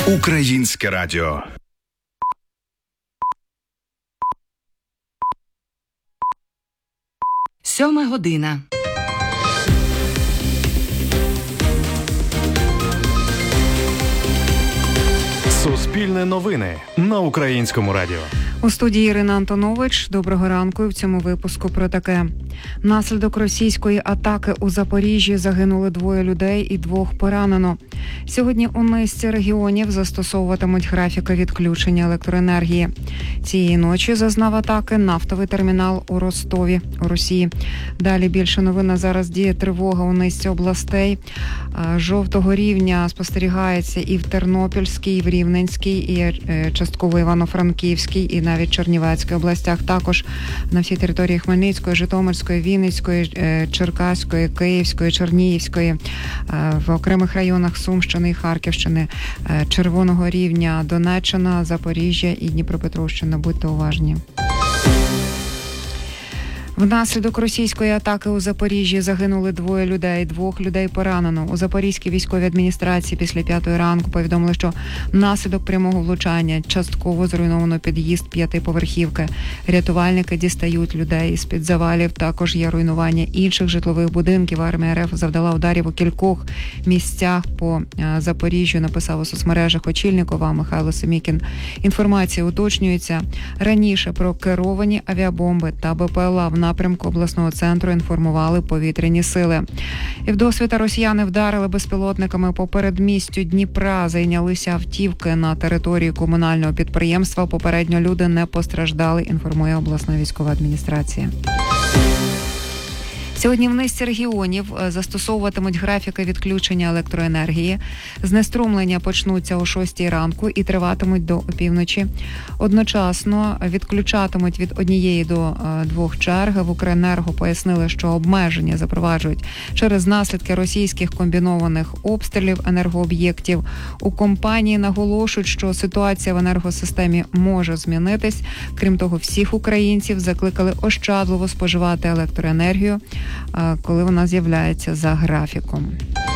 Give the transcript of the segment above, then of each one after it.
Українське радіо. Сьома година. Суспільне новини на Українському радіо. У студії Ірина Антонович. Доброго ранку. В цьому випуску про таке. Внаслідок російської атаки у Запоріжжі загинули 2 людей і 2 поранено. Сьогодні у низці регіонів застосовуватимуть графіки відключення електроенергії. Цієї ночі зазнав атаки нафтовий термінал у Ростові, у Росії. Далі більше новин. Зараз діє тривога у низці областей. Жовтого рівня спостерігається і в Тернопільській, і в Рівненській, і частково Івано-Франківській, і навіть Чернівецькій областях. Також на всій території Хмельницької, Житомирської, Вінницької, Черкаської, Київської, Чернігівської, в окремих районах Сумщини і Харківщини, червоного рівня Донеччина, Запоріжжя і Дніпропетровщина. Будьте уважні. Внаслідок російської атаки у Запоріжжі загинули 2 людей, 2 людей поранено. У Запорізькій військовій адміністрації після 5-ї ранку повідомили, що внаслідок прямого влучання частково зруйновано під'їзд 5-поверхівки. Рятувальники дістають людей з-під завалів. Також є руйнування інших житлових будинків. Армія РФ завдала ударів у кількох місцях по Запоріжжю, написав у соцмережах очільник ОВА Михайло Семікін. Інформація уточнюється. Раніше про керовані авіабомби та БПЛА в напрямку обласного центру інформували повітряні сили. І вдосвіта росіяни вдарили безпілотниками по передмістю Дніпра, зайнялися автівки на території комунального підприємства. Попередньо люди не постраждали, інформує обласна військова адміністрація. Сьогодні в низці регіонів застосовуватимуть графіки відключення електроенергії. Знеструмлення почнуться о 6 ранку і триватимуть до опівночі. Одночасно відключатимуть від 1 до 2 черг. В Укренерго пояснили, що обмеження запроваджують через наслідки російських комбінованих обстрілів енергооб'єктів. У компанії наголошують, що ситуація в енергосистемі може змінитись. Крім того, всіх українців закликали ощадливо споживати електроенергію, коли вона з'являється за графіком.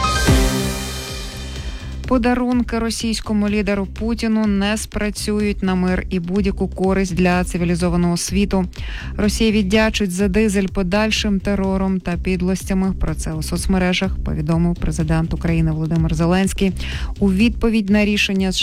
Подарунки російському лідеру Путіну не спрацюють на мир і будь-яку користь для цивілізованого світу. Росія віддячить за дизель подальшим терором та підлостями. Про це у соцмережах повідомив президент України Володимир Зеленський. У відповідь на рішення США